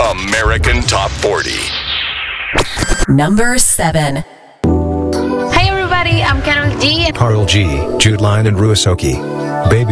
American Top 40. Number 7. Hi everybody, I'm Carol G. Carl G, Jude Line and Ruisoki. Baby